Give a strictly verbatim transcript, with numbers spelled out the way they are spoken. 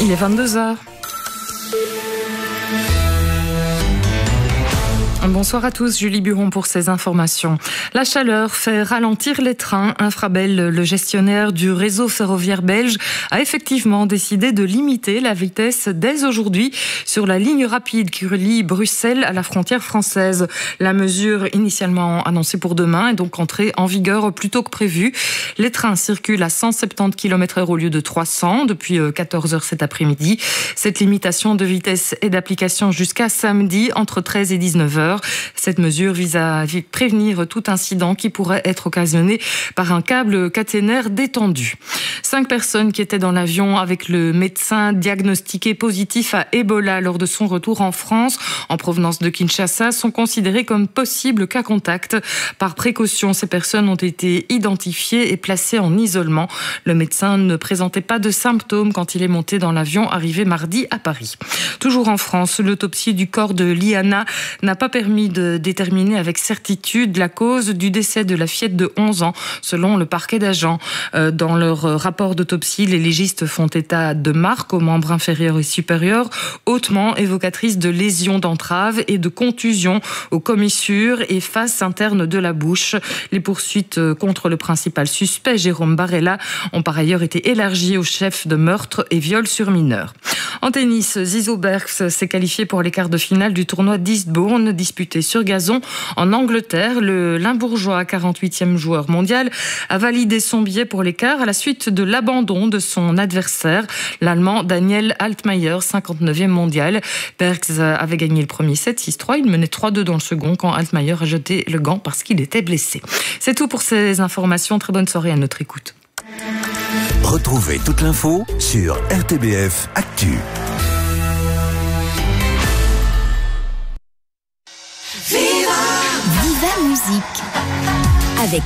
Il est vingt-deux heures. Bonsoir à tous, Julie Buron pour ces informations. La chaleur fait ralentir les trains. Infrabel, le gestionnaire du réseau ferroviaire belge, a effectivement décidé de limiter la vitesse dès aujourd'hui sur la ligne rapide qui relie Bruxelles à la frontière française. La mesure initialement annoncée pour demain est donc entrée en vigueur plus tôt que prévu. Les trains circulent à cent soixante-dix kilomètres heure au lieu de trois cents depuis quatorze heures cet après-midi. Cette limitation de vitesse est d'application jusqu'à samedi entre treize et dix-neuf heures. Cette mesure vise à prévenir tout incident qui pourrait être occasionné par un câble caténaire détendu. Cinq personnes qui étaient dans l'avion avec le médecin diagnostiqué positif à Ebola lors de son retour en France, en provenance de Kinshasa, sont considérées comme possibles cas contacts. Par précaution, ces personnes ont été identifiées et placées en isolement. Le médecin ne présentait pas de symptômes quand il est monté dans l'avion arrivé mardi à Paris. Toujours en France, l'autopsie du corps de Liana n'a pas permis de déterminer avec certitude la cause du décès de la fillette de onze ans, selon le parquet d'Agen. Dans leur rapport d'autopsie, les légistes font état de marques aux membres inférieurs et supérieurs, hautement évocatrices de lésions d'entrave et de contusions aux commissures et faces internes de la bouche. Les poursuites contre le principal suspect, Jérôme Barella, ont par ailleurs été élargies au chef de meurtre et viol sur mineur. En tennis, Zizo Bergs s'est qualifié pour les quarts de finale du tournoi d'Eastbourne, disputé sur gazon en Angleterre. Le Limbourgeois, quarante-huitième joueur mondial, a validé son billet pour les quarts à la suite de l'abandon de son adversaire, l'Allemand Daniel Altmaier, cinquante-neuvième mondial. Bergs avait gagné le premier set, six trois. Il menait trois deux dans le second quand Altmaier a jeté le gant parce qu'il était blessé. C'est tout pour ces informations. Très bonne soirée à notre écoute. Retrouvez toute l'info sur R T B F Actu. Viva Musique.